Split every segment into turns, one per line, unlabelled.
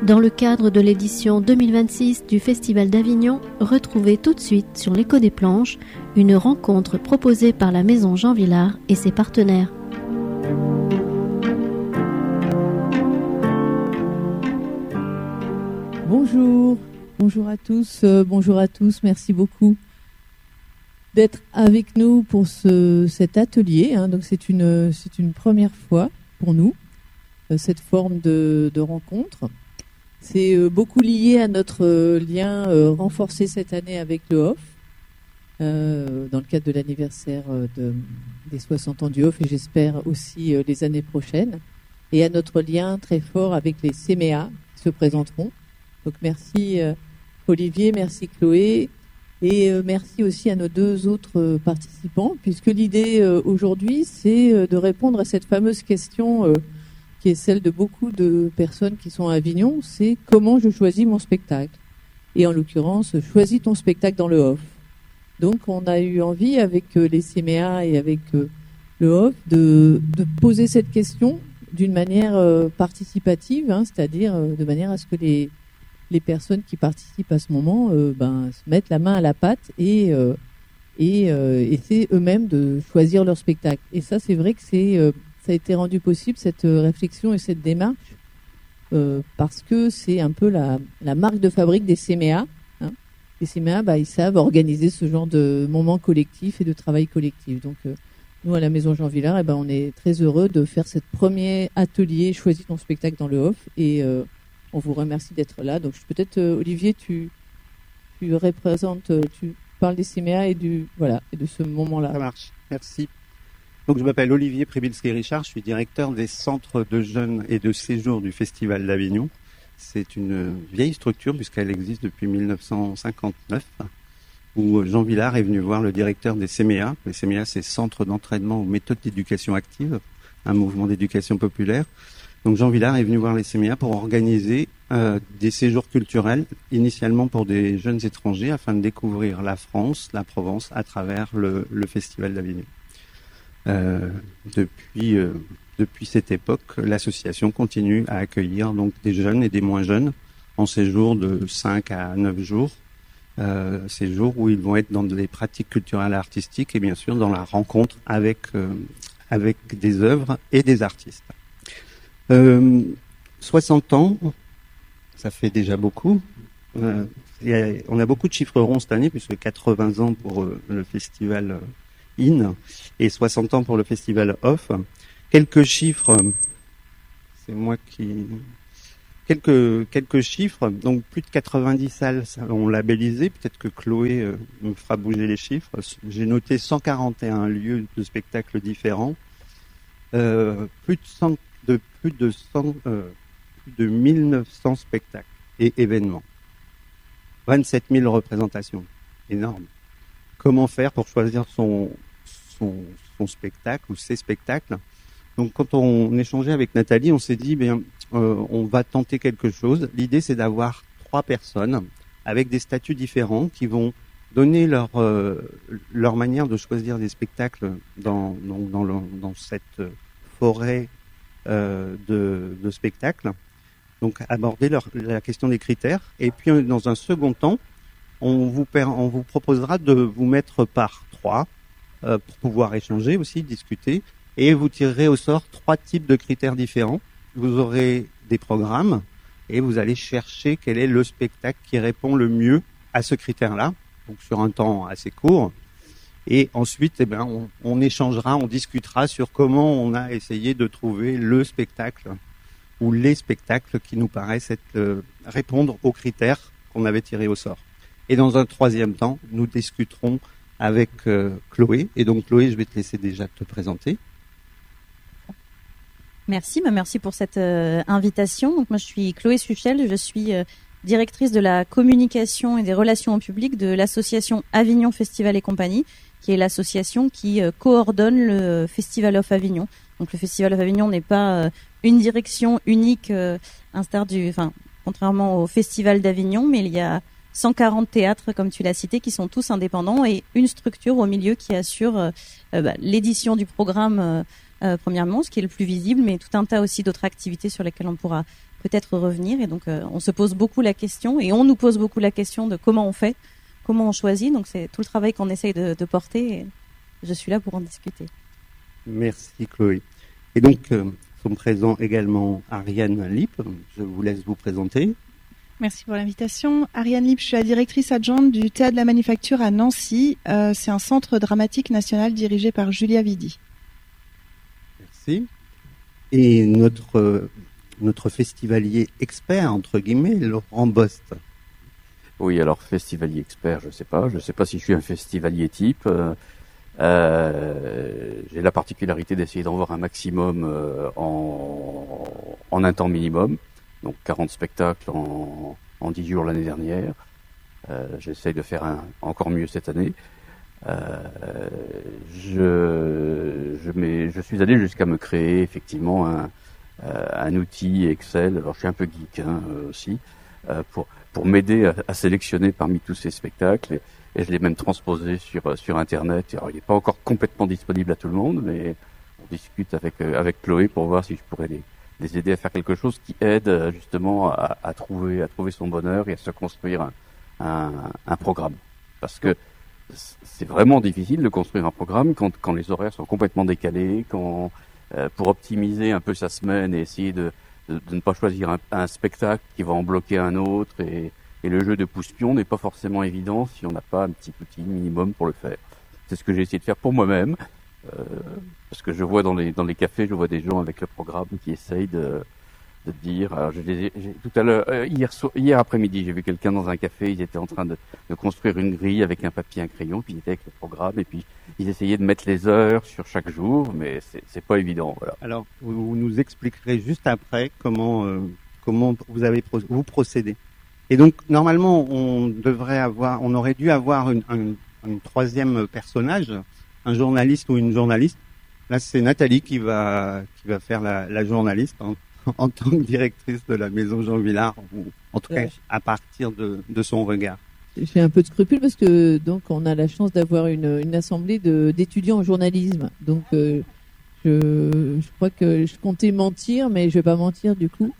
Dans le cadre de l'édition 2026 du Festival d'Avignon, retrouvez tout de suite sur l'Écho des Planches une rencontre proposée par la Maison Jean Vilar et ses partenaires.
Bonjour à tous, merci beaucoup d'être avec nous pour cet atelier. Donc c'est une première fois pour nous, cette forme de rencontre. C'est beaucoup lié à notre lien renforcé cette année avec le HOF, dans le cadre de l'anniversaire des 60 ans du HOF et j'espère aussi les années prochaines, et à notre lien très fort avec les CMEA qui se présenteront. Donc merci Olivier, merci Chloé, et merci aussi à nos deux autres participants, puisque l'idée aujourd'hui, c'est de répondre à cette fameuse question qui est celle de beaucoup de personnes qui sont à Avignon, c'est comment je choisis mon spectacle. Et en l'occurrence, choisis ton spectacle dans le HOF. Donc on a eu envie avec les CMEA et avec le HOF de poser cette question d'une manière participative, c'est-à-dire de manière à ce que les personnes qui participent à ce moment se mettent la main à la pâte et essaient eux-mêmes de choisir leur spectacle. Et ça, c'est vrai que ça a été rendu possible, cette réflexion et cette démarche, parce que c'est un peu la marque de fabrique des CMEA. Les CMEA, ils savent organiser ce genre de moments collectifs et de travail collectif. Donc, nous, à la Maison Jean Vilar, on est très heureux de faire ce premier atelier « Choisis ton spectacle dans le HOF » et on vous remercie d'être là. Donc, peut-être, Olivier, tu représentes, tu parles des CMEA et de ce moment-là.
Ça marche, merci. Donc, je m'appelle Olivier Przybylski-Richard, je suis directeur des centres de jeunes et de séjour du Festival d'Avignon. C'est une vieille structure puisqu'elle existe depuis 1959, où Jean Vilar est venu voir le directeur des CMEA. Les CMEA, c'est Centre d'entraînement aux méthodes d'éducation active, un mouvement d'éducation populaire. Donc Jean Vilar est venu voir les CMEA pour organiser des séjours culturels, initialement pour des jeunes étrangers, afin de découvrir la France, la Provence, à travers le Festival d'Avignon. Depuis cette époque, l'association continue à accueillir donc des jeunes et des moins jeunes en séjour de 5 à 9 jours. Séjours où ils vont être dans des pratiques culturelles et artistiques et bien sûr dans la rencontre avec des œuvres et des artistes. 60 ans, ça fait déjà beaucoup. On a beaucoup de chiffres ronds cette année, puisque 80 ans pour le festival IN et 60 ans pour le festival OFF. Quelques chiffres, quelques chiffres. Donc plus de 90 salles ont labellisé. Peut-être que Chloé me fera bouger les chiffres. J'ai noté 141 lieux de spectacles différents. Plus de 1900 spectacles et événements. 27 000 représentations. Énorme. Comment faire pour choisir son spectacle ou ses spectacles? Donc, quand on échangeait avec Nathalie, on s'est dit, on va tenter quelque chose. L'idée, c'est d'avoir 3 personnes avec des statuts différents qui vont donner leur manière de choisir des spectacles dans cette forêt de spectacles. Donc, aborder la question des critères. Et puis, dans un second temps, on vous proposera de vous mettre par 3 pour pouvoir échanger aussi, discuter. Et vous tirerez au sort 3 types de critères différents. Vous aurez des programmes et vous allez chercher quel est le spectacle qui répond le mieux à ce critère-là, donc sur un temps assez court. Et ensuite, on échangera, on discutera sur comment on a essayé de trouver le spectacle ou les spectacles qui nous paraissent répondre aux critères qu'on avait tirés au sort. Et dans un troisième temps, nous discuterons avec Chloé. Et donc Chloé, je vais te laisser déjà te présenter.
Merci pour cette invitation. Donc moi je suis Chloé Suchel, je suis directrice de la communication et des relations au public de l'association Avignon Festival et Compagnie, qui est l'association qui coordonne le Festival of Avignon. Donc le Festival of Avignon n'est pas une direction unique, contrairement au Festival d'Avignon, mais il y a 140 théâtres, comme tu l'as cité, qui sont tous indépendants et une structure au milieu qui assure l'édition du programme premièrement, ce qui est le plus visible, mais tout un tas aussi d'autres activités sur lesquelles on pourra peut-être revenir. Et donc, on se pose beaucoup la question, et on nous pose beaucoup la question de comment on fait, comment on choisit. Donc, c'est tout le travail qu'on essaye de porter. Et je suis là pour en discuter.
Merci Chloé. Et donc, sont présents également Ariane Lipp. Je vous laisse vous présenter.
Merci pour l'invitation. Ariane Lipp, je suis la directrice adjointe du Théâtre de la Manufacture à Nancy. C'est un centre dramatique national dirigé par Julia Vidy.
Merci. Et notre festivalier expert, entre guillemets, Laurent Bost.
Oui, alors festivalier expert, je sais pas si je suis un festivalier type. J'ai la particularité d'essayer d'en voir un maximum en un temps minimum. Donc 40 spectacles en 10 jours l'année dernière. J'essaye de faire encore mieux cette année. Je suis allé jusqu'à me créer effectivement un outil Excel. Alors je suis un peu geek aussi pour m'aider à sélectionner parmi tous ces spectacles. Et je l'ai même transposé sur Internet. Alors il n'est pas encore complètement disponible à tout le monde, mais on discute avec Chloé pour voir si je pourrais les aider à faire quelque chose qui aide justement à trouver son bonheur et à se construire un programme. Parce que c'est vraiment difficile de construire un programme quand les horaires sont complètement décalés, pour optimiser un peu sa semaine et essayer de ne pas choisir un spectacle qui va en bloquer un autre et le jeu de pouce-pion n'est pas forcément évident si on n'a pas un petit outil minimum pour le faire. C'est ce que j'ai essayé de faire pour moi-même. Parce que je vois dans les cafés, je vois des gens avec le programme qui essayent de dire. Alors tout à l'heure, hier après-midi, j'ai vu quelqu'un dans un café. Ils étaient en train de construire une grille avec un papier, un crayon, puis ils étaient avec le programme et puis ils essayaient de mettre les heures sur chaque jour, mais c'est pas évident. Voilà.
Alors, vous nous expliquerez juste après comment vous procédez. Et donc, normalement, on aurait dû avoir un troisième personnage, un journaliste ou une journaliste. Là, c'est Nathalie qui va faire la journaliste en tant que directrice de la Maison Jean Vilar, ou en tout cas à partir de son regard.
J'ai un peu de scrupule parce que donc on a la chance d'avoir une assemblée d'étudiants en journalisme. Donc je crois que je comptais mentir, mais je vais pas mentir du coup.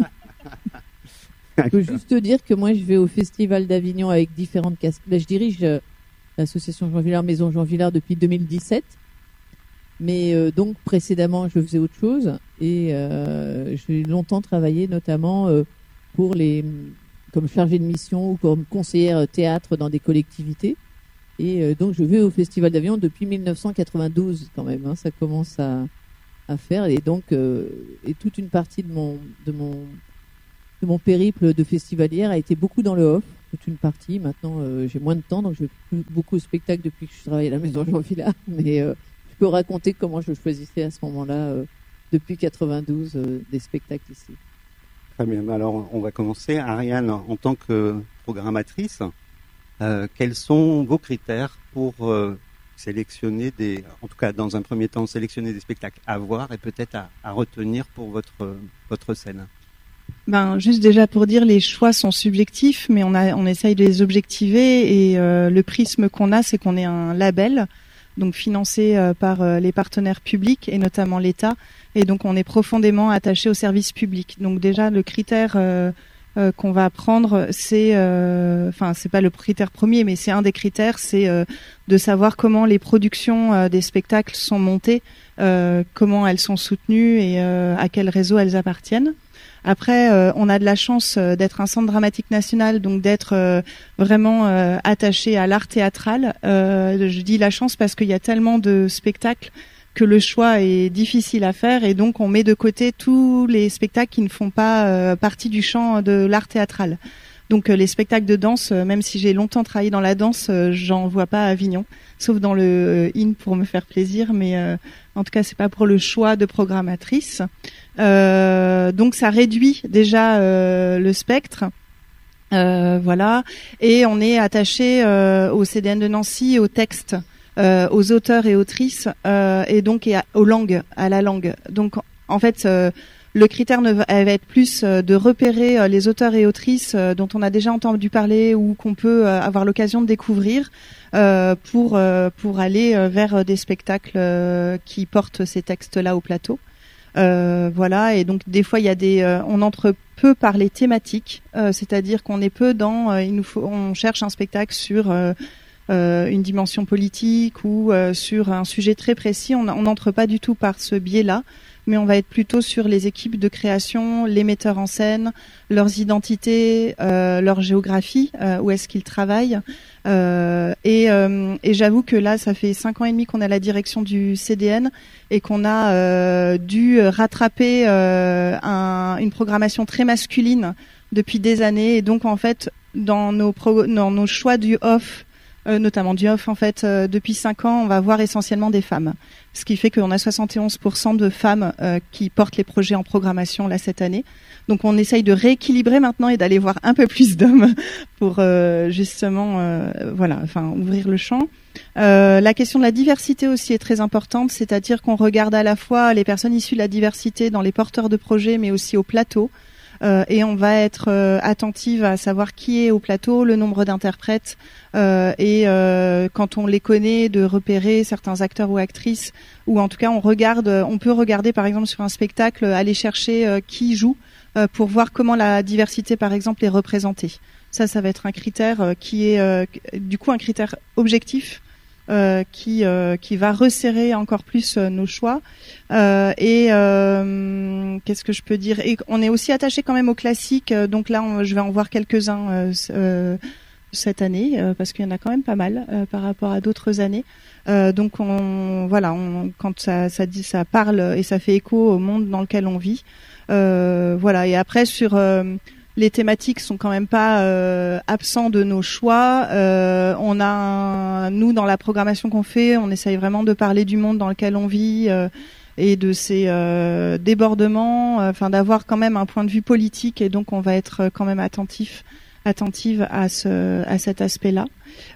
Je peux juste te dire que moi je vais au Festival d'Avignon avec différentes casquettes. Là, je dirige l'association Jean Vilar, Maison Jean Vilar depuis 2017. Mais donc précédemment je faisais autre chose et j'ai longtemps travaillé notamment comme chargée de mission ou comme conseillère théâtre dans des collectivités. Et donc je vais au Festival d'Avignon depuis 1992 quand même. Ça commence à faire et donc et toute une partie de mon périple de festivalière a été beaucoup dans le off. Toute une partie. Maintenant j'ai moins de temps donc je vais plus beaucoup au spectacle depuis que je travaille à la Maison Jean Vilar. Mais je peux raconter comment je choisissais à ce moment-là depuis 92 des spectacles ici.
Très bien. Alors, on va commencer. Ariane, en tant que programmatrice, quels sont vos critères pour sélectionner en tout cas dans un premier temps, sélectionner des spectacles à voir et peut-être à retenir pour votre scène?
Juste déjà pour dire, les choix sont subjectifs, mais on essaye de les objectiver et le prisme qu'on a, c'est qu'on est un label, donc financé par les partenaires publics et notamment l'État. Et donc on est profondément attaché au service public. Donc déjà le critère qu'on va prendre, c'est pas le critère premier, mais c'est un des critères, c'est de savoir comment les productions des spectacles sont montées, comment elles sont soutenues et à quel réseau elles appartiennent. Après, on a de la chance d'être un centre dramatique national, donc d'être vraiment attaché à l'art théâtral. Je dis la chance parce qu'il y a tellement de spectacles que le choix est difficile à faire et donc on met de côté tous les spectacles qui ne font pas partie du champ de l'art théâtral. Donc les spectacles de danse, même si j'ai longtemps travaillé dans la danse, j'en vois pas à Avignon, sauf dans le IN pour me faire plaisir, mais en tout cas c'est pas pour le choix de programmatrice. Donc ça réduit déjà le spectre. Voilà, et on est attaché au CDN de Nancy, au texte, aux auteurs et autrices, et donc aux langues, à la langue. Donc en fait, Le critère va être plus de repérer les auteurs et autrices dont on a déjà entendu parler ou qu'on peut avoir l'occasion de découvrir pour aller vers des spectacles qui portent ces textes-là au plateau. Voilà, et donc des fois il y a on entre peu par les thématiques, c'est-à-dire qu'on est peu dans on cherche un spectacle sur une dimension politique ou sur un sujet très précis. On n'entre pas du tout par ce biais-là, mais on va être plutôt sur les équipes de création, les metteurs en scène, leurs identités, leur géographie, où est-ce qu'ils travaillent. Et j'avoue que là, ça fait 5 ans et demi qu'on a la direction du CDN et qu'on a dû rattraper une programmation très masculine depuis des années. Et donc, en fait, dans nos choix du off, notamment du off, en fait, depuis 5 ans, on va voir essentiellement des femmes. Ce qui fait qu'on a 71% de femmes qui portent les projets en programmation là cette année. Donc on essaye de rééquilibrer maintenant et d'aller voir un peu plus d'hommes pour justement ouvrir le champ. La question de la diversité aussi est très importante, c'est-à-dire qu'on regarde à la fois les personnes issues de la diversité dans les porteurs de projets, mais aussi au plateau. Et on va être attentive à savoir qui est au plateau, le nombre d'interprètes et quand on les connaît, de repérer certains acteurs ou actrices, ou en tout cas on peut regarder par exemple sur un spectacle, aller chercher qui joue pour voir comment la diversité par exemple est représentée. Ça va être un critère qui est du coup un critère objectif. Qui va resserrer encore plus nos choix qu'est-ce que je peux dire, et on est aussi attaché quand même aux classiques, donc là je vais en voir quelques-uns cette année parce qu'il y en a quand même pas mal par rapport à d'autres années, donc quand ça parle et ça fait écho au monde dans lequel on vit, et après sur les thématiques sont quand même pas absents de nos choix. Nous, dans la programmation qu'on fait, on essaye vraiment de parler du monde dans lequel on vit et de ces débordements, d'avoir quand même un point de vue politique, et donc on va être quand même attentive à cet aspect-là.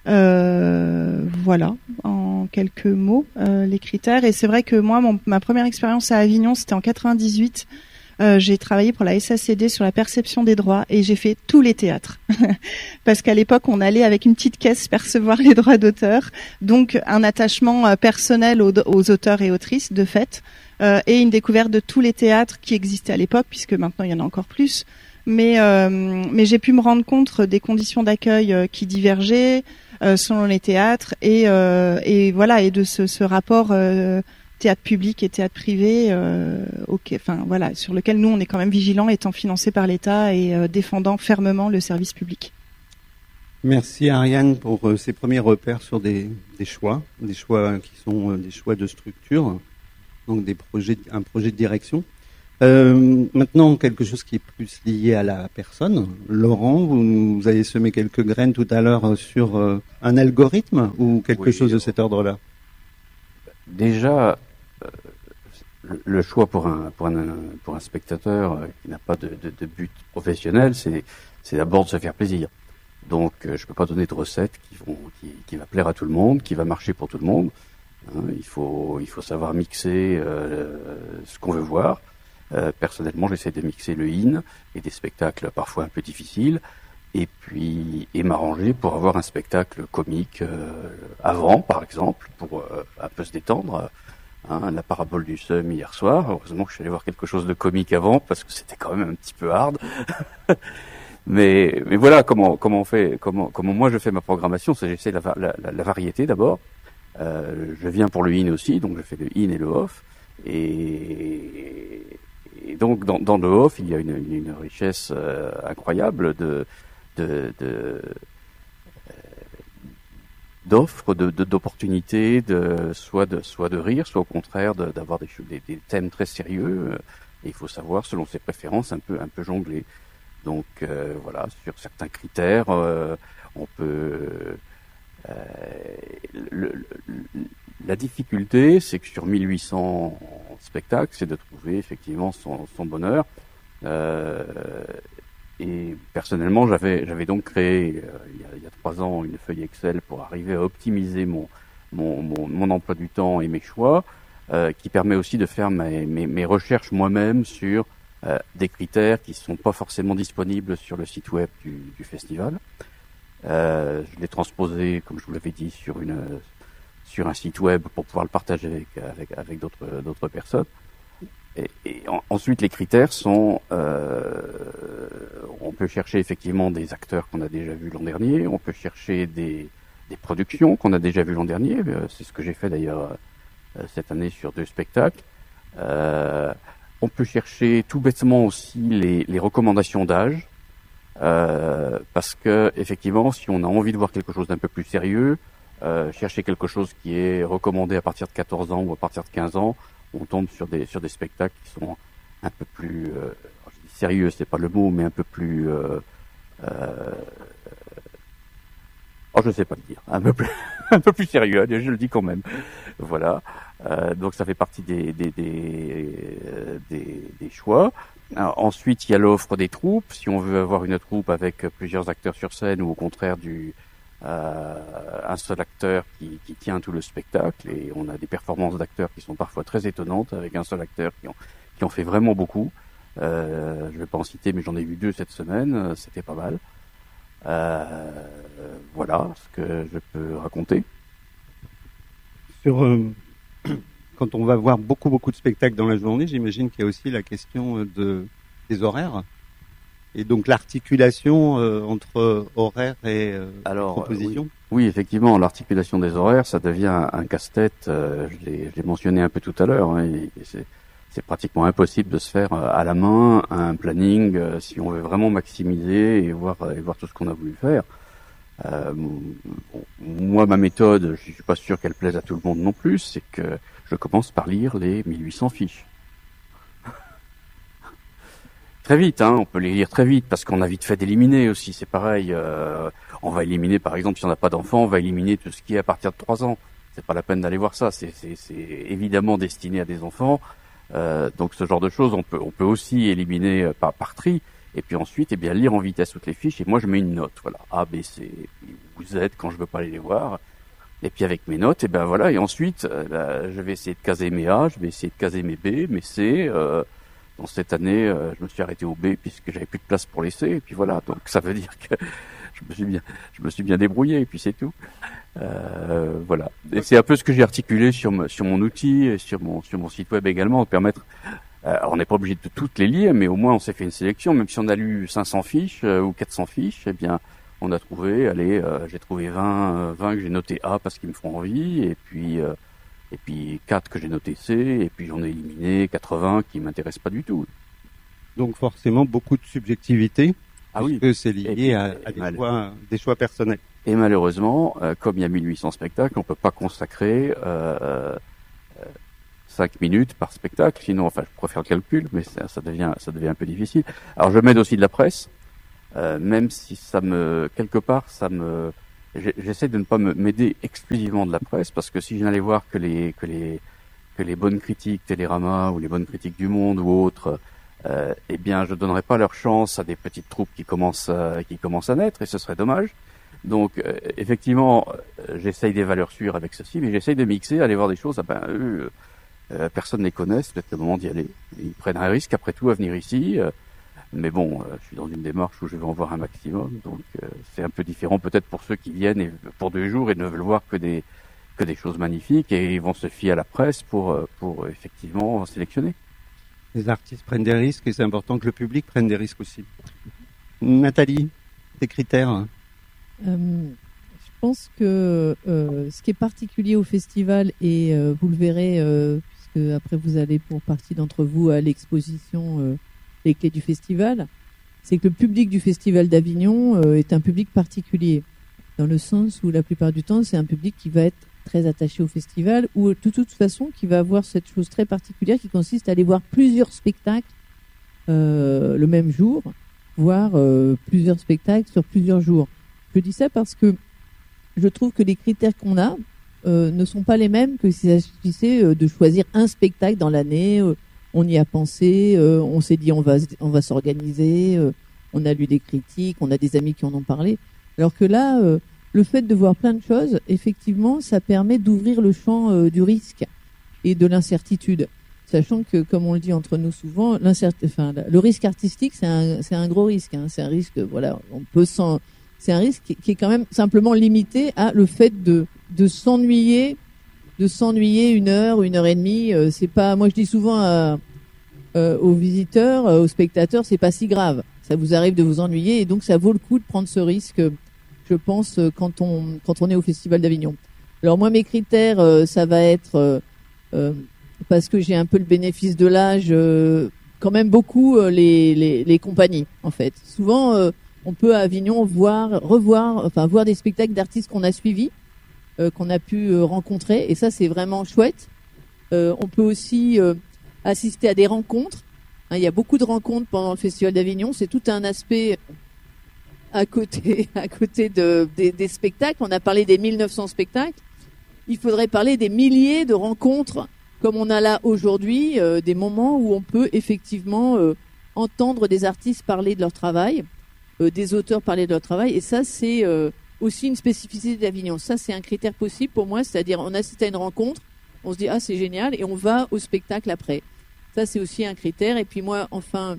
Voilà, en quelques mots, les critères. Et c'est vrai que moi, ma première expérience à Avignon, c'était en 98. J'ai travaillé pour la SACD sur la perception des droits et j'ai fait tous les théâtres. Parce qu'à l'époque, on allait avec une petite caisse percevoir les droits d'auteur, donc un attachement personnel aux auteurs et autrices, de fait, et une découverte de tous les théâtres qui existaient à l'époque, puisque maintenant il y en a encore plus. Mais j'ai pu me rendre compte des conditions d'accueil qui divergeaient selon les théâtres et de ce rapport théâtre public et théâtre privé, sur lequel nous on est quand même vigilants, étant financé par l'État et défendant fermement le service public.
Merci Ariane pour ces premiers repères sur des choix qui sont des choix de structure, donc un projet de direction. Maintenant, quelque chose qui est plus lié à la personne. Laurent, vous avez semé quelques graines tout à l'heure sur un algorithme ou quelque chose de cet ordre-là.
Déjà, le choix pour un spectateur qui n'a pas de but professionnel, c'est d'abord de se faire plaisir. Donc, je peux pas donner de recette qui va plaire à tout le monde, qui va marcher pour tout le monde. Il faut savoir mixer ce qu'on veut voir. Personnellement, j'essaie de mixer le in et des spectacles parfois un peu difficiles, et m'arranger pour avoir un spectacle comique avant, par exemple, pour un peu se détendre. La parabole du seum hier soir. Heureusement que je suis allé voir quelque chose de comique avant, parce que c'était quand même un petit peu hard. mais voilà comment moi je fais ma programmation, c'est j'essaie la variété d'abord. Je viens pour le in aussi, donc je fais le in et le off. Et donc dans le off, il y a une richesse incroyable d'offres, d'opportunités, soit de rire, soit au contraire d'avoir des thèmes très sérieux. Et il faut savoir, selon ses préférences, un peu jongler. Donc sur certains critères, on peut. La difficulté, c'est que sur 1800 spectacles, c'est de trouver effectivement son bonheur. Et personnellement, j'avais donc créé il y a 3 ans une feuille Excel pour arriver à optimiser mon emploi du temps et mes choix, qui permet aussi de faire mes recherches moi-même sur des critères qui sont pas forcément disponibles sur le site web du festival. Je l'ai transposé, comme je vous l'avais dit, sur un site web pour pouvoir le partager avec d'autres personnes. Ensuite, les critères sont, on peut chercher effectivement des acteurs qu'on a déjà vus l'an dernier, on peut chercher des productions qu'on a déjà vues l'an dernier, c'est ce que j'ai fait d'ailleurs cette année sur 2 spectacles. On peut chercher tout bêtement aussi les recommandations d'âge, parce que effectivement, si on a envie de voir quelque chose d'un peu plus sérieux, chercher quelque chose qui est recommandé à partir de 14 ans ou à partir de 15 ans, on tombe sur des spectacles qui sont un peu plus je dis sérieux, c'est pas le mot, mais un peu plus je sais pas le dire, un peu plus sérieux, je le dis quand même. Voilà. Donc ça fait partie des choix. Alors, ensuite, il y a l'offre des troupes. Si on veut avoir une troupe avec plusieurs acteurs sur scène, ou au contraire un seul acteur qui tient tout le spectacle, et on a des performances d'acteurs qui sont parfois très étonnantes avec un seul acteur qui en fait vraiment beaucoup. Je vais pas en citer, mais j'en ai vu 2 cette semaine, c'était pas mal. Voilà ce que je peux raconter.
Quand on va voir beaucoup de spectacles dans la journée, j'imagine qu'il y a aussi la question des horaires. Et donc l'articulation entre horaires et propositions.
Oui, effectivement, l'articulation des horaires, ça devient un casse-tête. Je l'ai mentionné un peu tout à l'heure. Hein, c'est pratiquement impossible de se faire à la main un planning si on veut vraiment maximiser et voir tout ce qu'on a voulu faire. Moi, ma méthode, je suis pas sûr qu'elle plaise à tout le monde non plus, c'est que je commence par lire les 1800 fiches. Très vite, on peut les lire très vite, parce qu'on a vite fait d'éliminer aussi, c'est pareil. On va éliminer, par exemple, si on n'a pas d'enfant, on va éliminer tout ce qui est à partir de 3 ans. C'est pas la peine d'aller voir ça, c'est évidemment destiné à des enfants. Donc ce genre de choses, on peut aussi éliminer par tri. Et puis ensuite, lire en vitesse toutes les fiches. Et moi, je mets une note, voilà, A, B, C ou Z quand je veux pas aller les voir. Et puis avec mes notes, voilà. Et ensuite, je vais essayer de caser mes A, je vais essayer de caser mes B, mes C. Dans cette année, je me suis arrêté au B puisque j'avais plus de place pour les C. Et puis voilà. Donc ça veut dire que je me suis bien débrouillé. Et puis c'est tout. Voilà. Et c'est un peu ce que j'ai articulé sur mon outil et sur mon site web également, de permettre. On n'est pas obligé de toutes les lire, mais au moins on s'est fait une sélection. Même si on a lu 500 fiches ou 400 fiches, on a trouvé, j'ai trouvé 20 que j'ai noté A parce qu'ils me font envie, et puis 4 que j'ai noté C, et puis j'en ai éliminé 80 qui m'intéressent pas du tout.
Donc forcément beaucoup de subjectivité,
oui,
que c'est lié à des choix personnels.
Et malheureusement, comme il y a 1800 spectacles, on peut pas consacrer 5 minutes par spectacle, sinon, je pourrais faire le calcul, mais ça devient un peu difficile. Alors je m'aide aussi de la presse, même si j'essaie de ne pas m'aider exclusivement de la presse, parce que si je n'allais voir que les bonnes critiques Télérama ou les bonnes critiques du Monde ou autres, je donnerais pas leur chance à des petites troupes qui commencent à naître, et ce serait dommage. Donc effectivement, j'essaye des valeurs sûres avec ceci, mais j'essaye de mixer, aller voir des choses. Personne ne les connaît, c'est peut-être le moment d'y aller. Ils prennent un risque après tout à venir ici, mais bon, je suis dans une démarche où je veux en voir un maximum, donc c'est un peu différent peut-être pour ceux qui viennent pour 2 jours et ne veulent voir que des choses magnifiques, et ils vont se fier à la presse pour effectivement sélectionner.
Les artistes prennent des risques, et c'est important que le public prenne des risques aussi. Nathalie, tes critères?
Je pense que ce qui est particulier au festival, et vous le verrez, puisque après vous allez pour partie d'entre vous à l'exposition Les Clés du Festival, c'est que le public du Festival d'Avignon est un public particulier, dans le sens où la plupart du temps c'est un public qui va être très attaché au festival, ou de toute façon qui va avoir cette chose très particulière qui consiste à aller voir plusieurs spectacles le même jour, voire plusieurs spectacles sur plusieurs jours. Je dis ça parce que je trouve que les critères qu'on a ne sont pas les mêmes que s'il s'agissait de choisir un spectacle dans l'année. On y a pensé, on s'est dit on va s'organiser, on a lu des critiques, on a des amis qui en ont parlé. Alors que là, le fait de voir plein de choses, effectivement, ça permet d'ouvrir le champ du risque et de l'incertitude. sachant que, comme on le dit entre nous souvent, le risque artistique, c'est un gros risque. Hein. C'est un risque, voilà, c'est un risque qui est quand même simplement limité à le fait de s'ennuyer 1 heure, 1h30. C'est pas, moi je dis souvent aux visiteurs, aux spectateurs, c'est pas si grave. Ça vous arrive de vous ennuyer et donc ça vaut le coup de prendre ce risque, je pense, quand on est au Festival d'Avignon. Alors moi, mes critères, ça va être parce que j'ai un peu le bénéfice de l'âge, quand même beaucoup les compagnies, en fait. Souvent, on peut à Avignon voir des spectacles d'artistes qu'on a suivis, qu'on a pu rencontrer, et ça, c'est vraiment chouette. On peut aussi assister à des rencontres. Hein, il y a beaucoup de rencontres pendant le Festival d'Avignon. C'est tout un aspect à côté des spectacles. On a parlé des 1900 spectacles. Il faudrait parler des milliers de rencontres comme on a là aujourd'hui, des moments où on peut effectivement entendre des artistes parler de leur travail, des auteurs parler de leur travail. Et ça, c'est aussi une spécificité d'Avignon. Ça, c'est un critère possible pour moi. C'est-à-dire, on assiste à une rencontre, on se dit « Ah, c'est génial » et on va au spectacle après. Ça, c'est aussi un critère. Et puis moi, enfin,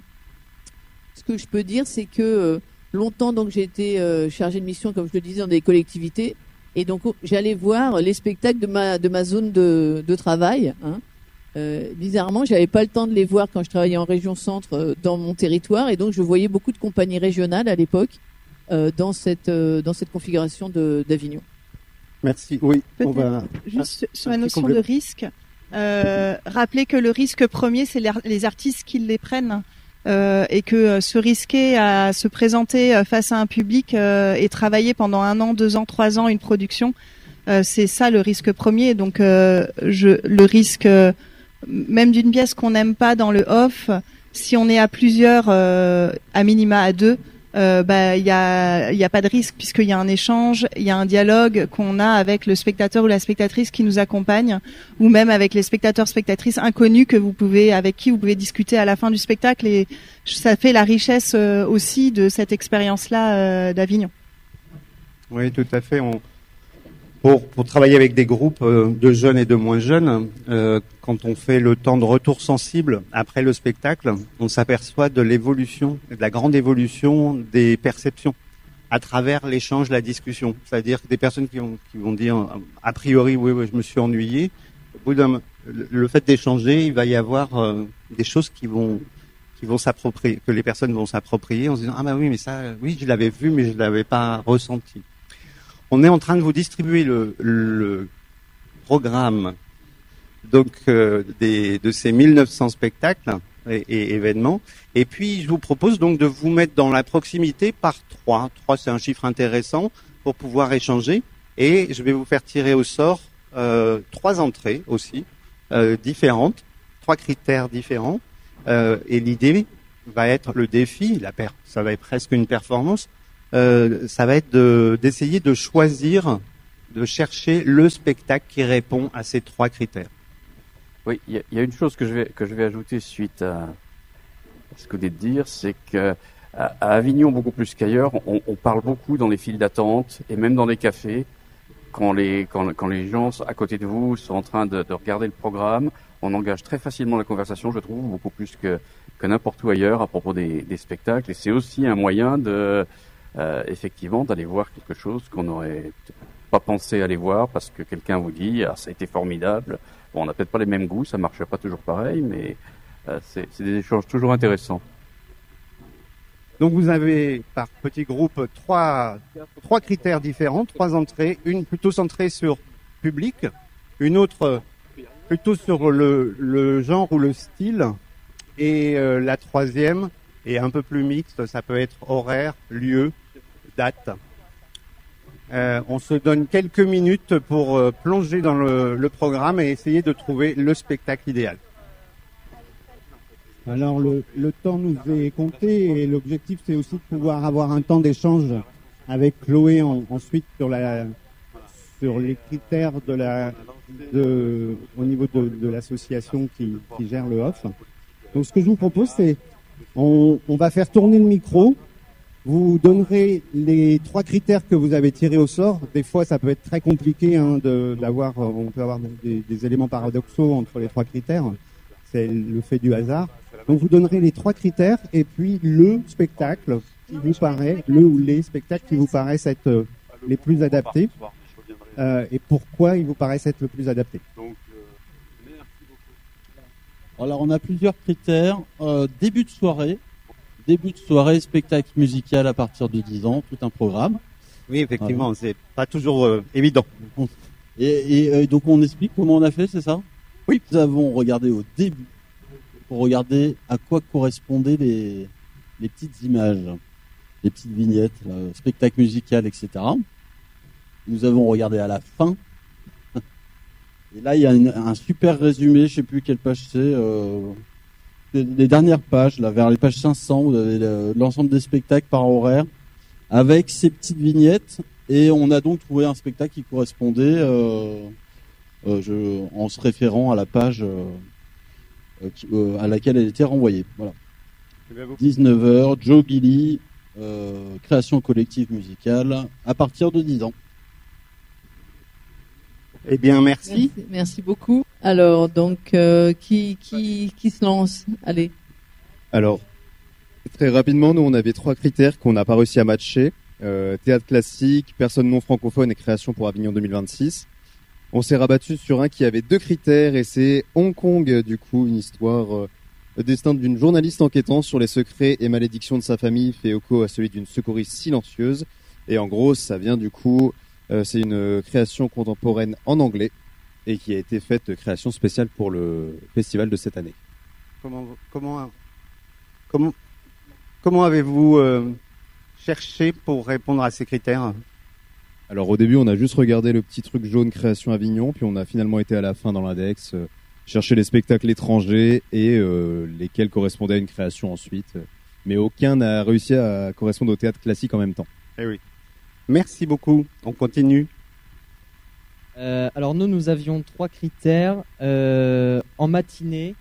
ce que je peux dire, c'est que longtemps, donc, j'ai été chargée de mission, comme je le disais, dans des collectivités. Et donc, j'allais voir les spectacles de ma zone de travail. Hein. Bizarrement, j'avais pas le temps de les voir quand je travaillais en région centre dans mon territoire. Et donc, je voyais beaucoup de compagnies régionales à l'époque dans cette configuration d'Avignon.
Merci. Oui,
on va juste sur la notion de risque. Rappeler que le risque premier, c'est les artistes qui les prennent. Et que se risquer à se présenter face à un public et travailler pendant 1 an, 2 ans, 3 ans une production, c'est ça le risque premier. Donc le risque même d'une pièce qu'on n'aime pas dans le off, si on est à plusieurs, à minima à 2, il y a pas de risque puisqu'il y a un échange, il y a un dialogue qu'on a avec le spectateur ou la spectatrice qui nous accompagne, ou même avec les spectateurs/spectatrices inconnus avec qui vous pouvez discuter à la fin du spectacle, et ça fait la richesse aussi de cette expérience-là d'Avignon.
Oui, tout à fait. Pour travailler avec des groupes de jeunes et de moins jeunes, quand on fait le temps de retour sensible après le spectacle, on s'aperçoit de la grande évolution des perceptions à travers l'échange, la discussion. C'est-à-dire des personnes qui vont dire a priori oui, je me suis ennuyé. Au bout le fait d'échanger, il va y avoir des choses qui vont s'approprier, que les personnes vont s'approprier en se disant ah bah oui, mais ça, oui, je l'avais vu, mais je l'avais pas ressenti. On est en train de vous distribuer le programme donc de ces 1900 spectacles et événements. Et puis, je vous propose donc de vous mettre dans la proximité par 3. 3, c'est un chiffre intéressant pour pouvoir échanger. Et je vais vous faire tirer au sort 3 entrées aussi différentes, 3 critères différents. Et l'idée va être le défi, ça va être presque une performance. Ça va être d'essayer de choisir, de chercher le spectacle qui répond à ces 3 critères.
Oui, il y a une chose que je vais ajouter suite à ce que vous venez de dire, c'est que à Avignon, beaucoup plus qu'ailleurs, on parle beaucoup dans les files d'attente et même dans les cafés. Quand les gens à côté de vous sont en train de regarder le programme, on engage très facilement la conversation, je trouve, beaucoup plus que n'importe où ailleurs à propos des spectacles. Et c'est aussi un moyen effectivement d'aller voir quelque chose qu'on n'aurait pas pensé aller voir parce que quelqu'un vous dit ça a été formidable. Bon, on n'a peut-être pas les mêmes goûts, ça marche pas toujours pareil, mais c'est des échanges toujours intéressants.
Donc vous avez par petit groupe 3 critères différents, 3 entrées, une plutôt centrée sur public, une autre plutôt sur le genre ou le style, et la 3e est un peu plus mixte, ça peut être horaire, lieu, date. On se donne quelques minutes pour plonger dans le programme et essayer de trouver le spectacle idéal.
Alors le temps nous est compté et l'objectif c'est aussi de pouvoir avoir un temps d'échange avec Chloé ensuite sur les critères au niveau de l'association qui gère le off. Donc ce que je vous propose c'est on va faire tourner le micro. Vous donnerez les 3 critères que vous avez tirés au sort. Des fois, ça peut être très compliqué on peut avoir des éléments paradoxaux entre les 3 critères. c'est le fait du hasard. Donc vous donnerez les 3 critères et puis le spectacle qui vous paraît, le ou les spectacles qui vous paraissent être les plus adaptés et pourquoi ils vous paraissent être le plus adaptés.
Alors on a plusieurs critères. Début de soirée, spectacle musical à partir de 10 ans, tout un programme.
Oui, effectivement, c'est pas toujours évident.
Et donc on explique comment on a fait, c'est ça? Oui. Nous avons regardé au début pour regarder à quoi correspondaient les petites images, les petites vignettes, spectacle musical, etc. Nous avons regardé à la fin. Et là, il y a un super résumé, je sais plus quelle page c'est, les dernières pages, là, vers les pages 500, vous avez l'ensemble des spectacles par horaire, avec ces petites vignettes, et on a donc trouvé un spectacle qui correspondait, en se référant à la page à laquelle elle était renvoyée. Voilà. 19h, Joe Gilly, création collective musicale, à partir de 10 ans.
Eh bien, merci.
Merci beaucoup. Alors, donc, qui se lance? Allez.
Alors, très rapidement, nous, on avait 3 critères qu'on n'a pas réussi à matcher. Théâtre classique, personne non francophone et création pour Avignon 2026. On s'est rabattu sur un qui avait 2 critères et c'est Hong Kong, du coup, une histoire, le destin d'une journaliste enquêtant sur les secrets et malédictions de sa famille fait écho à celui d'une secouriste silencieuse. Et en gros, ça vient du coup, c'est une création contemporaine en anglais et qui a été faite création spéciale pour le festival de cette année.
Comment avez-vous cherché pour répondre à ces critères?
Alors au début, on a juste regardé le petit truc jaune création Avignon, puis on a finalement été à la fin dans l'index, chercher les spectacles étrangers et lesquels correspondaient à une création ensuite. Mais aucun n'a réussi à correspondre au théâtre classique en même temps.
Eh oui. Merci beaucoup. On continue.
Alors nous avions 3 critères. En matinée,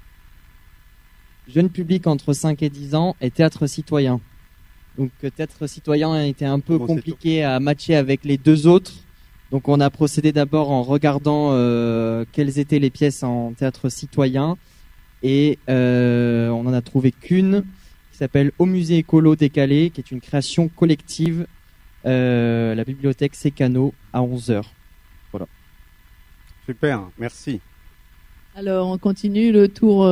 jeune public entre 5 et 10 ans et théâtre citoyen. Donc théâtre citoyen a été un peu compliqué à matcher avec les 2 autres. Donc on a procédé d'abord en regardant quelles étaient les pièces en théâtre citoyen. Et on en a trouvé qu'une qui s'appelle Au musée écolo décalé, qui est une création collective. La bibliothèque Sécano à 11h. Voilà.
Super, merci.
Alors, on continue le tour.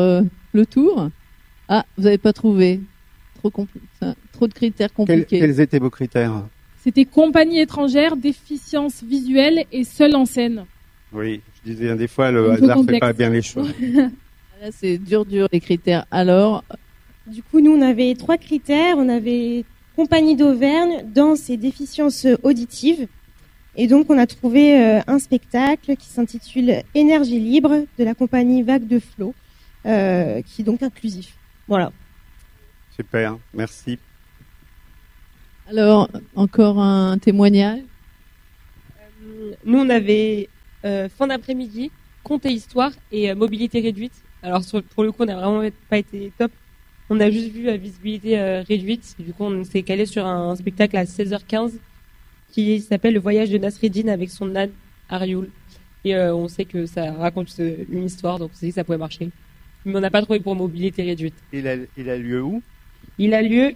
Ah, vous n'avez pas trouvé. Trop de critères compliqués.
Quels étaient vos critères?
C'était compagnie étrangère, déficience visuelle et seule en scène.
Oui, je disais des fois, le hasard ne fait pas bien les choses.
Là, c'est dur, les critères. Alors,
du coup, nous, on avait 3 critères. On avait compagnie d'Auvergne, danse et déficience auditive. Et donc, on a trouvé un spectacle qui s'intitule Énergie libre de la compagnie Vague de Flots, qui est donc inclusif. Voilà.
Super, merci.
Alors, encore un témoignage.
Nous, on avait fin d'après-midi, conte et histoire et mobilité réduite. Alors, pour le coup, on n'a vraiment pas été top. On a juste vu la visibilité réduite. Du coup, on s'est calé sur un spectacle à 16h15 qui s'appelle Le voyage de Nasreddin avec son âne Arioul. Et on sait que ça raconte une histoire, donc on s'est dit que ça pouvait marcher. Mais on n'a pas trouvé pour mobilité réduite.
Il a lieu où?
Il a lieu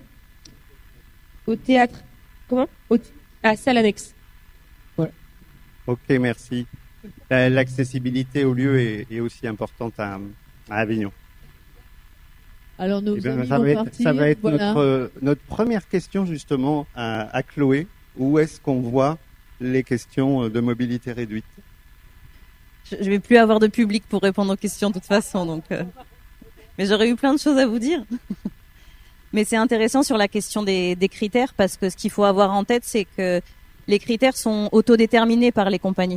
au théâtre. Comment? À salle annexe. Voilà.
Ok, merci. L'accessibilité au lieu est aussi importante à Avignon.
Alors
ça va être voilà. notre première question justement à Chloé. Où est-ce qu'on voit les questions de mobilité réduite?
Je vais plus avoir de public pour répondre aux questions de toute façon, donc. Mais j'aurais eu plein de choses à vous dire. Mais c'est intéressant sur la question des critères parce que ce qu'il faut avoir en tête, c'est que les critères sont autodéterminés par les compagnies.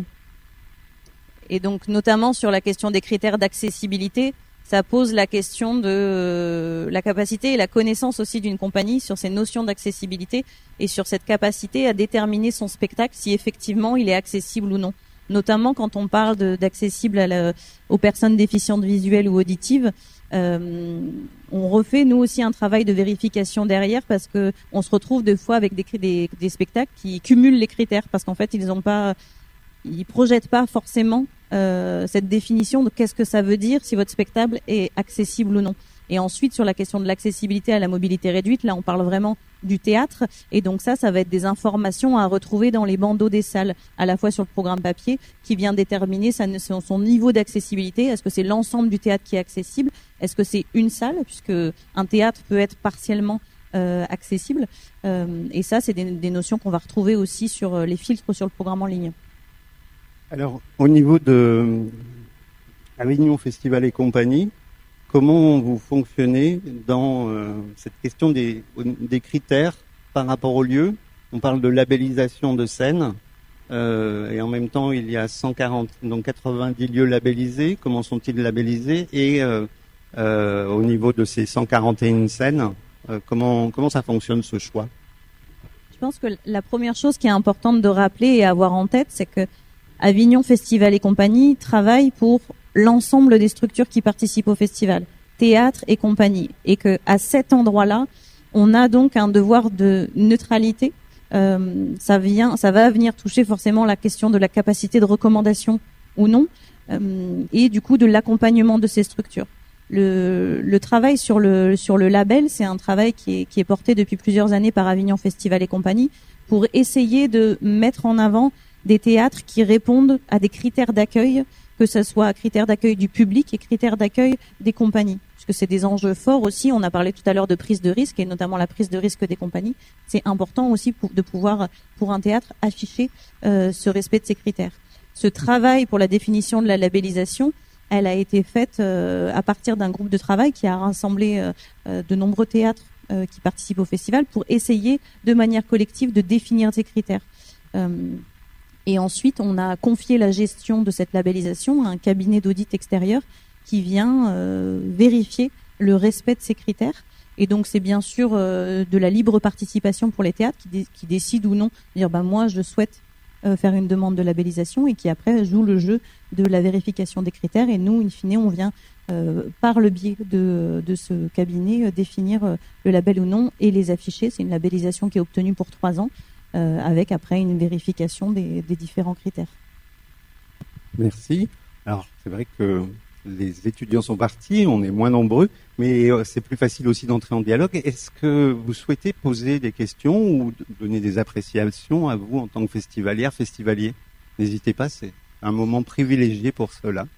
Et donc, notamment sur la question des critères d'accessibilité, ça pose la question de la capacité et la connaissance aussi d'une compagnie sur ces notions d'accessibilité et sur cette capacité à déterminer son spectacle si effectivement il est accessible ou non. Notamment quand on parle d'accessible aux personnes déficientes visuelles ou auditives, on refait nous aussi un travail de vérification derrière parce que on se retrouve des fois avec des spectacles qui cumulent les critères parce qu'en fait ils projettent pas forcément cette définition de qu'est-ce que ça veut dire si votre spectacle est accessible ou non. Et ensuite, sur la question de l'accessibilité à la mobilité réduite, là, on parle vraiment du théâtre. Et donc ça va être des informations à retrouver dans les bandeaux des salles, à la fois sur le programme papier, qui vient déterminer son niveau d'accessibilité. Est-ce que c'est l'ensemble du théâtre qui est accessible? Est-ce que c'est une salle? Puisque un théâtre peut être partiellement accessible. Et ça, c'est des notions qu'on va retrouver aussi sur les filtres sur le programme en ligne.
Alors, au niveau de Avignon Festival et compagnie, comment vous fonctionnez dans cette question des critères par rapport au lieu? On parle de labellisation de scène et en même temps il y a 90 lieux labellisés. Comment sont-ils labellisés? Et au niveau de ces 141 scènes, comment ça fonctionne ce choix?
Je pense que la première chose qui est importante de rappeler et avoir en tête, c'est que Avignon Festival et compagnie travaille pour l'ensemble des structures qui participent au festival, théâtre et compagnie, et que à cet endroit-là, on a donc un devoir de neutralité. Ça va venir toucher forcément la question de la capacité de recommandation ou non, et du coup de l'accompagnement de ces structures. Le travail sur le label, c'est un travail qui est porté depuis plusieurs années par Avignon Festival et compagnie pour essayer de mettre en avant des théâtres qui répondent à des critères d'accueil, que ce soit critères d'accueil du public et critères d'accueil des compagnies. Parce que c'est des enjeux forts aussi. On a parlé tout à l'heure de prise de risque et notamment la prise de risque des compagnies. C'est important aussi de pouvoir, pour un théâtre, afficher ce respect de ces critères. Ce travail pour la définition de la labellisation, elle a été faite à partir d'un groupe de travail qui a rassemblé de nombreux théâtres qui participent au festival pour essayer de manière collective de définir ces critères. Et ensuite, on a confié la gestion de cette labellisation à un cabinet d'audit extérieur qui vient vérifier le respect de ces critères. Et donc, c'est bien sûr de la libre participation pour les théâtres qui décident ou non de dire moi, je souhaite faire une demande de labellisation et qui après joue le jeu de la vérification des critères. Et nous, in fine, on vient par le biais de ce cabinet définir le label ou non et les afficher. C'est une labellisation qui est obtenue pour 3 ans. Avec après une vérification des différents critères.
Merci. Alors, c'est vrai que les étudiants sont partis, on est moins nombreux, mais c'est plus facile aussi d'entrer en dialogue. Est-ce que vous souhaitez poser des questions ou donner des appréciations à vous en tant que festivalière, festivalier? N'hésitez pas, c'est un moment privilégié pour cela.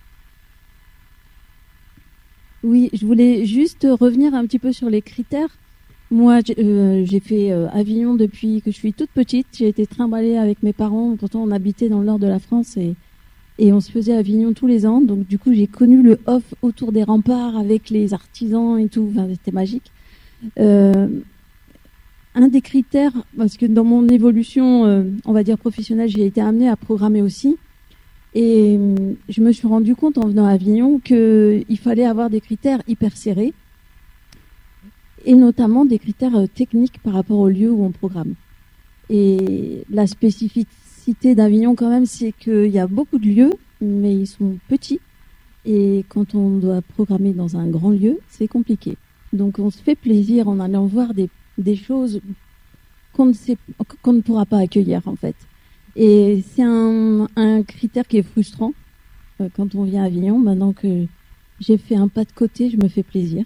Oui, je voulais juste revenir un petit peu sur les critères. Moi, j'ai fait Avignon depuis que je suis toute petite. J'ai été trimballée avec mes parents. Pourtant, on habitait dans le nord de la France et on se faisait Avignon tous les ans. Donc, du coup, j'ai connu le off autour des remparts avec les artisans et tout. Enfin, c'était magique. Un des critères, parce que dans mon évolution, on va dire professionnelle, j'ai été amenée à programmer aussi. Et je me suis rendu compte en venant à Avignon qu'il fallait avoir des critères hyper serrés. Et notamment des critères techniques par rapport au lieu où on programme. Et la spécificité d'Avignon quand même, c'est qu'il y a beaucoup de lieux, mais ils sont petits. Et quand on doit programmer dans un grand lieu, c'est compliqué. Donc on se fait plaisir en allant voir des choses qu'on ne pourra pas accueillir en fait. Et c'est un critère qui est frustrant quand on vient à Avignon. Maintenant que j'ai fait un pas de côté, je me fais plaisir.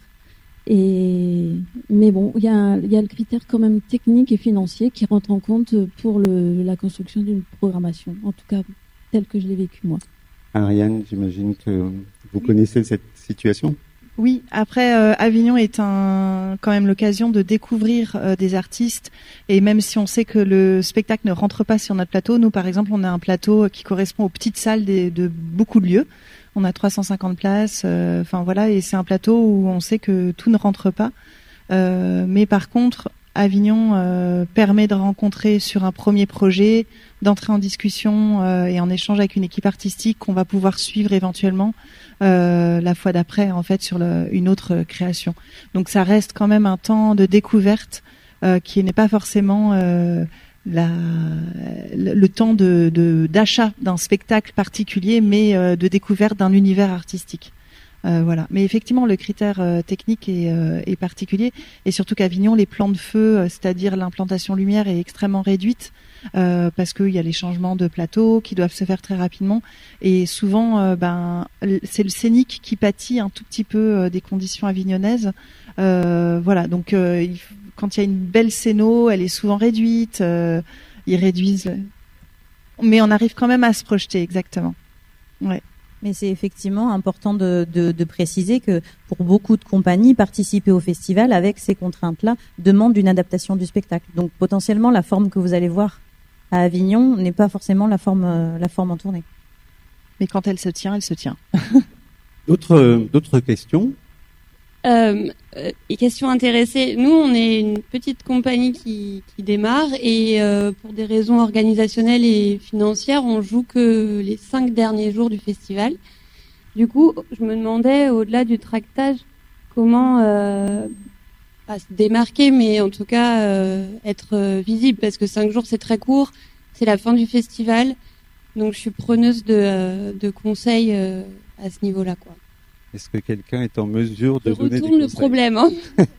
Mais bon, il y a le critère quand même technique et financier qui rentre en compte pour la construction d'une programmation, en tout cas telle que je l'ai vécue moi.
Ariane, j'imagine que vous connaissez cette situation?
Oui, après Avignon est quand même l'occasion de découvrir des artistes et même si on sait que le spectacle ne rentre pas sur notre plateau, nous par exemple on a un plateau qui correspond aux petites salles de beaucoup de lieux. On a 350 places, enfin voilà, et c'est un plateau où on sait que tout ne rentre pas. Mais par contre, Avignon permet de rencontrer sur un premier projet, d'entrer en discussion et en échange avec une équipe artistique qu'on va pouvoir suivre éventuellement la fois d'après, en fait, sur une autre création. Donc ça reste quand même un temps de découverte qui n'est pas forcément le temps d'achat d'un spectacle particulier, mais de découverte d'un univers artistique. Voilà. Mais effectivement, le critère technique est particulier, et surtout qu'Avignon, les plans de feu, c'est-à-dire l'implantation lumière, est extrêmement réduite parce qu'il y a les changements de plateau qui doivent se faire très rapidement, et souvent, c'est le scénic qui pâtit un tout petit peu des conditions avignonnaises. Voilà. Donc, quand il y a une belle scéno, elle est souvent réduite. Ils réduisent, mais on arrive quand même à se projeter, exactement. Ouais.
Mais c'est effectivement important de préciser que pour beaucoup de compagnies, participer au festival avec ces contraintes-là demande une adaptation du spectacle. Donc potentiellement, la forme que vous allez voir à Avignon n'est pas forcément la forme en tournée.
Mais quand elle se tient, elle se tient.
D'autres questions?
Question intéressée. Nous, on est une petite compagnie qui démarre et pour des raisons organisationnelles et financières, on joue que les 5 derniers jours du festival. Du coup, je me demandais, au-delà du tractage, comment pas se démarquer, mais en tout cas être visible, parce que 5 jours c'est très court, c'est la fin du festival, donc je suis preneuse de conseils à ce niveau-là, quoi.
Est-ce que quelqu'un est en mesure de donner des conseils?
Retourne le problème, hein.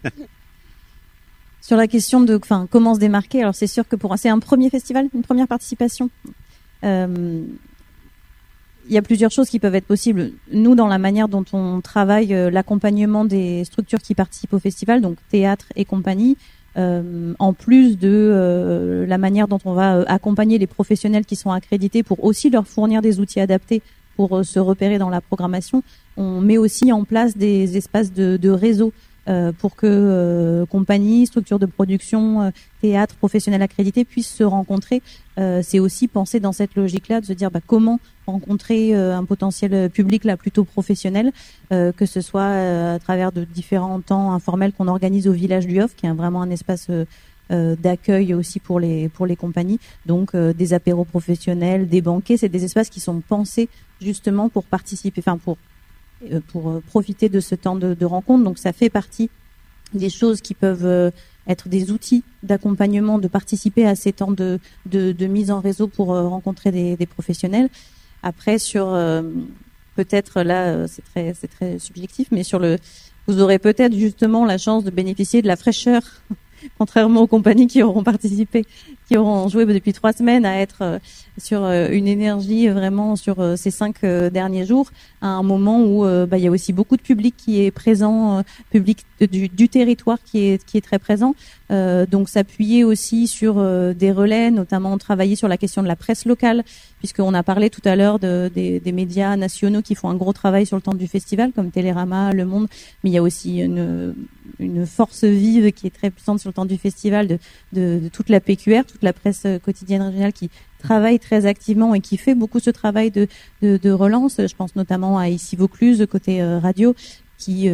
Sur la question de comment se démarquer, alors c'est sûr que c'est un premier festival, une première participation. Il y a plusieurs choses qui peuvent être possibles. Nous, dans la manière dont on travaille l'accompagnement des structures qui participent au festival, donc théâtre et compagnie, en plus de la manière dont on va accompagner les professionnels qui sont accrédités pour aussi leur fournir des outils adaptés pour se repérer dans la programmation, on met aussi en place des espaces de réseau pour que compagnies, structures de production, théâtre, professionnels accrédités puissent se rencontrer. C'est aussi penser dans cette logique-là de se dire comment rencontrer un potentiel public là plutôt professionnel, que ce soit à travers de différents temps informels qu'on organise au village du Hof, qui est vraiment un espace d'accueil aussi pour les compagnies. Donc des apéros professionnels, des banquets, c'est des espaces qui sont pensés justement pour participer, pour profiter de ce temps de rencontre. Donc ça fait partie des choses qui peuvent être des outils d'accompagnement, de participer à ces temps de mise en réseau pour rencontrer des professionnels. Après, sur peut-être là, c'est très subjectif, mais vous aurez peut-être justement la chance de bénéficier de la fraîcheur, contrairement aux compagnies qui auront participé, qui auront joué depuis 3 semaines, à être sur une énergie vraiment sur ces 5 derniers jours, à un moment où il y a aussi beaucoup de public qui est présent, public du territoire qui est très présent. Donc s'appuyer aussi sur des relais, notamment travailler sur la question de la presse locale, puisqu'on a parlé tout à l'heure des médias nationaux qui font un gros travail sur le temps du festival, comme Télérama, Le Monde, mais il y a aussi une force vive qui est très puissante sur le temps du festival de toute la PQR, toute la presse quotidienne régionale qui travaille très activement et qui fait beaucoup ce travail de relance. Je pense notamment à Ici Vaucluse, côté radio, qui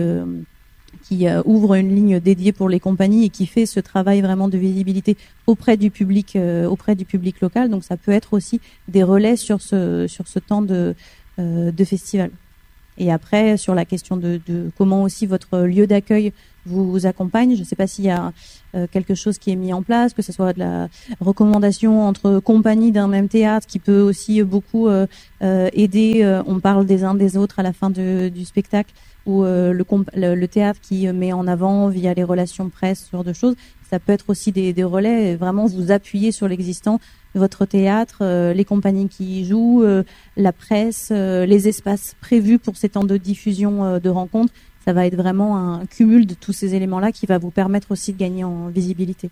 ouvre une ligne dédiée pour les compagnies et qui fait ce travail vraiment de visibilité auprès du public local. Donc ça peut être aussi des relais sur ce temps de festival. Et après, sur la question de comment aussi votre lieu d'accueil vous accompagne, je ne sais pas s'il y a quelque chose qui est mis en place, que ce soit de la recommandation entre compagnies d'un même théâtre qui peut aussi beaucoup aider. On parle des uns des autres à la fin du spectacle, ou le théâtre qui met en avant via les relations presse, ce genre de choses. Ça peut être aussi des relais, vraiment vous appuyer sur l'existant, votre théâtre, les compagnies qui y jouent, la presse, les espaces prévus pour ces temps de diffusion de rencontres. Ça va être vraiment un cumul de tous ces éléments-là qui va vous permettre aussi de gagner en visibilité.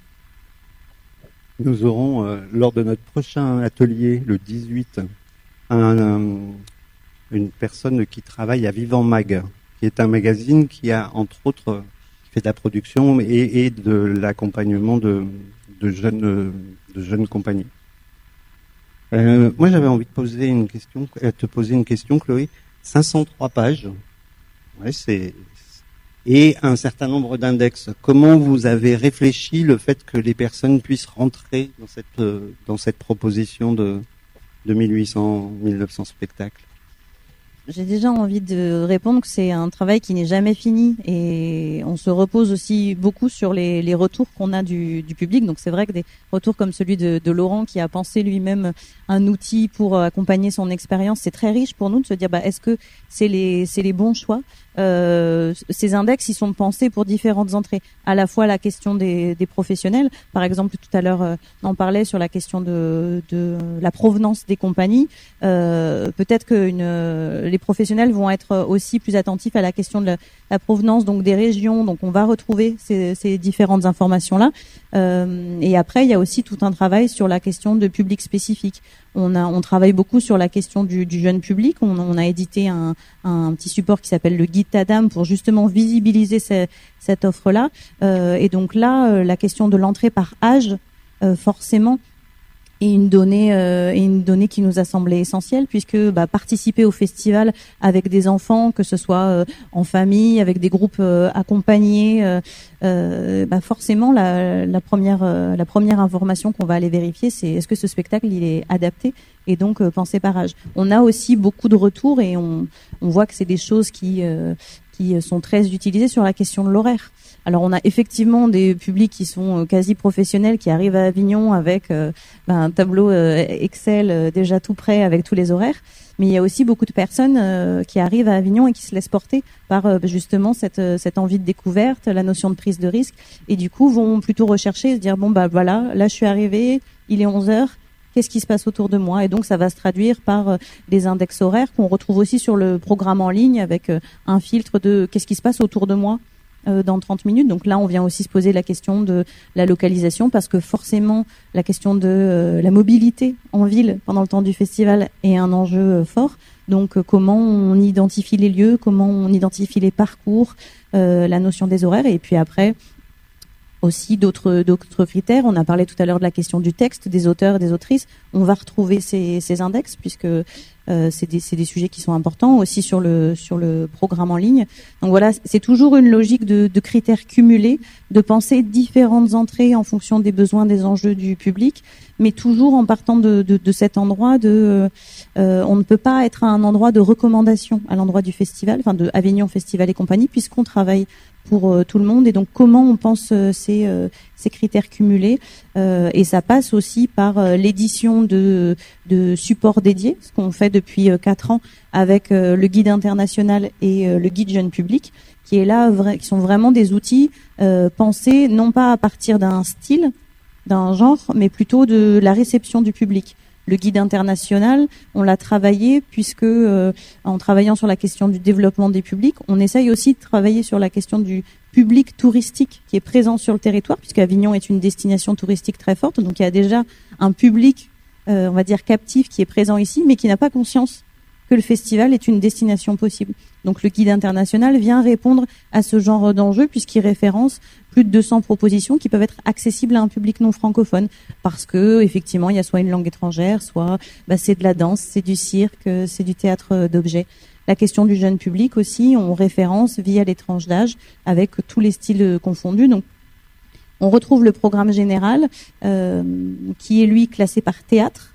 Nous aurons, lors de notre prochain atelier, le 18, une personne qui travaille à Vivant Mag, qui est un magazine qui a, entre autres, fait de la production et de l'accompagnement de jeunes compagnies. Moi, j'avais envie de te poser une question, Chloé. 503 pages. Ouais, et un certain nombre d'index. Comment vous avez réfléchi le fait que les personnes puissent rentrer dans cette proposition de 1900 spectacles?
J'ai déjà envie de répondre que c'est un travail qui n'est jamais fini, et on se repose aussi beaucoup sur les retours qu'on a du public. Donc c'est vrai que des retours comme celui de Laurent, qui a pensé lui-même un outil pour accompagner son expérience, c'est très riche pour nous de se dire est-ce que c'est les bons choix. ces index, ils sont pensés pour différentes entrées. À la fois la question des professionnels, par exemple tout à l'heure on en parlait sur la question de la provenance des compagnies. Peut-être que les professionnels vont être aussi plus attentifs à la question de la provenance donc des régions. Donc on va retrouver ces différentes informations là. Et après il y a aussi tout un travail sur la question de public spécifique. On travaille beaucoup sur la question du jeune public. On a édité un petit support qui s'appelle le guide Tadam pour justement visibiliser cette offre-là. Et donc là, la question de l'entrée par âge, forcément, est une donnée qui nous a semblé essentielle, puisque participer au festival avec des enfants, que ce soit en famille, avec des groupes accompagnés, forcément la première information qu'on va aller vérifier, c'est est-ce que ce spectacle il est adapté et donc pensé par âge. On a aussi beaucoup de retours et on voit que c'est des choses qui sont très utilisées sur la question de l'horaire. Alors on a effectivement des publics qui sont quasi professionnels qui arrivent à Avignon avec un tableau Excel déjà tout prêt avec tous les horaires, mais il y a aussi beaucoup de personnes qui arrivent à Avignon et qui se laissent porter par justement cette envie de découverte, la notion de prise de risque, et du coup vont plutôt rechercher, se dire voilà, là je suis arrivé, il est 11h, qu'est-ce qui se passe autour de moi? Et donc ça va se traduire par des index horaires qu'on retrouve aussi sur le programme en ligne avec un filtre de qu'est-ce qui se passe autour de moi dans 30 minutes. Donc là, on vient aussi se poser la question de la localisation, parce que forcément, la question de la mobilité en ville pendant le temps du festival est un enjeu fort. Donc comment on identifie les lieux, comment on identifie les parcours, la notion des horaires, et puis après aussi d'autres critères. On a parlé tout à l'heure de la question du texte, des auteurs et des autrices. On va retrouver ces index, puisque c'est des sujets qui sont importants aussi sur le programme en ligne. Donc voilà, c'est toujours une logique de critères cumulés, de penser différentes entrées en fonction des besoins, des enjeux du public, mais toujours en partant de cet endroit on ne peut pas être à un endroit de recommandation à l'endroit du festival, enfin de Avignon Festival et compagnie, puisqu'on travaille pour tout le monde. Et donc comment on pense ces critères cumulés, et ça passe aussi par l'édition de supports dédiés, ce qu'on fait depuis 4 ans avec le guide international et le guide jeune public, qui est là, qui sont vraiment des outils pensés non pas à partir d'un style, d'un genre, mais plutôt de la réception du public. Le guide international, on l'a travaillé puisque en travaillant sur la question du développement des publics, on essaye aussi de travailler sur la question du public touristique qui est présent sur le territoire, puisque Avignon est une destination touristique très forte. Donc il y a déjà un public, on va dire captif, qui est présent ici, mais qui n'a pas conscience que le festival est une destination possible. Donc le guide international vient répondre à ce genre d'enjeu, puisqu'il référence plus de 200 propositions qui peuvent être accessibles à un public non francophone, parce que effectivement il y a soit une langue étrangère, soit c'est de la danse, c'est du cirque, c'est du théâtre d'objets. La question du jeune public aussi, on référence via les tranches d'âge avec tous les styles confondus. Donc on retrouve le programme général qui est lui classé par théâtre,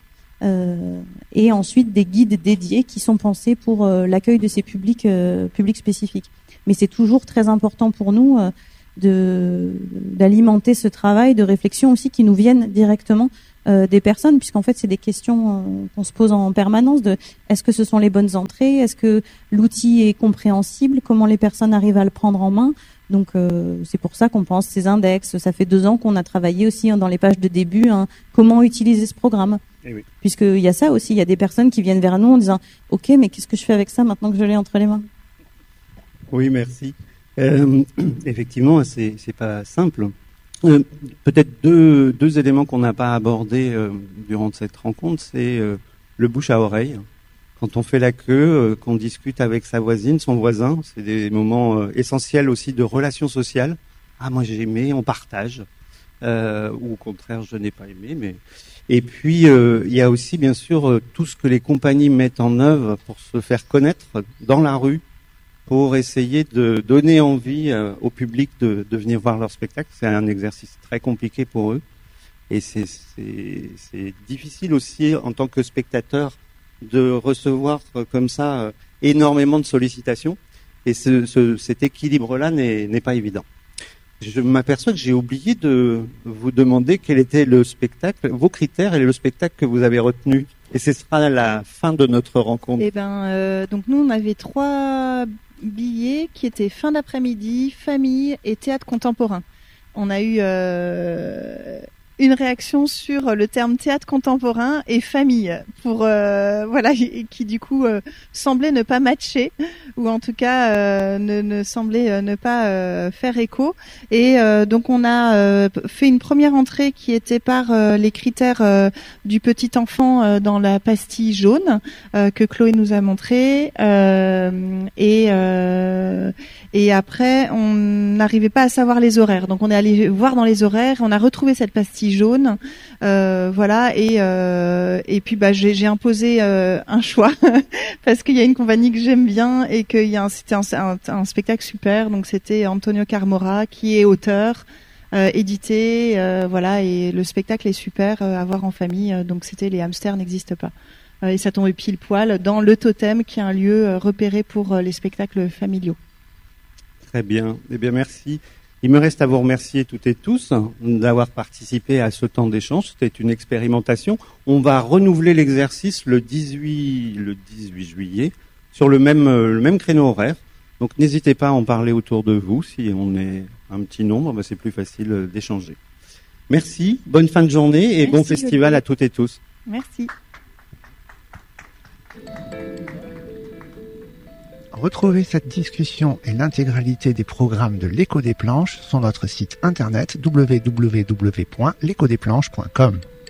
et ensuite des guides dédiés qui sont pensés pour l'accueil de ces publics spécifiques. Mais c'est toujours très important pour nous d'alimenter ce travail de réflexion aussi qui nous viennent directement des personnes, puisqu'en fait c'est des questions qu'on se pose en permanence de est-ce que ce sont les bonnes entrées, est-ce que l'outil est compréhensible, comment les personnes arrivent à le prendre en main. Donc c'est pour ça qu'on pense ces index. Ça fait 2 ans qu'on a travaillé aussi dans les pages de début comment utiliser ce programme.
Oui.
Puisqu'il y a ça aussi, il y a des personnes qui viennent vers nous en disant « Ok, mais qu'est-ce que je fais avec ça maintenant que je l'ai entre les mains ?»
Oui, merci. Effectivement, c'est pas simple. Peut-être deux éléments qu'on n'a pas abordés durant cette rencontre, c'est le bouche à oreille. Quand on fait la queue, qu'on discute avec sa voisine, son voisin, c'est des moments essentiels aussi de relations sociales. Ah, moi j'ai aimé, on partage. Ou au contraire, je n'ai pas aimé. Mais et puis il y a aussi bien sûr tout ce que les compagnies mettent en œuvre pour se faire connaître dans la rue, pour essayer de donner envie au public de venir voir leur spectacle. C'est un exercice très compliqué pour eux, et c'est difficile aussi en tant que spectateur de recevoir comme ça énormément de sollicitations, et cet équilibre-là n'est pas évident. Je m'aperçois que j'ai oublié de vous demander quel était le spectacle, vos critères et le spectacle que vous avez retenu. Et ce sera la fin de notre rencontre.
Donc nous, on avait billet qui était fin d'après-midi, famille et théâtre contemporain. On a eu une réaction sur le terme théâtre contemporain et famille pour voilà, qui du coup semblait ne pas matcher, ou en tout cas ne semblait ne pas faire écho. Et donc on a fait une première entrée qui était par les critères du petit enfant dans la pastille jaune que Chloé nous a montré, et après on n'arrivait pas à savoir les horaires, donc on est allé voir dans les horaires, on a retrouvé cette pastille jaune, voilà, et puis j'ai imposé un choix parce qu'il y a une compagnie que j'aime bien et que c'était un spectacle super, donc c'était Antonio Carmora qui est auteur, édité, voilà, et le spectacle est super à voir en famille, donc c'était Les hamsters n'existent pas, et ça tombait pile poil dans le Totem, qui est un lieu repéré pour les spectacles familiaux.
Très bien, eh bien merci. Il me reste à vous remercier toutes et tous d'avoir participé à ce temps d'échange. C'était une expérimentation. On va renouveler l'exercice le 18 juillet sur le même créneau horaire. Donc n'hésitez pas à en parler autour de vous. Si on est un petit nombre, c'est plus facile d'échanger. Merci, bonne fin de journée et bon festival à toutes et tous.
Merci.
Retrouvez cette discussion et l'intégralité des programmes de l'Écho des Planches sur notre site internet www.l'échodesplanches.com.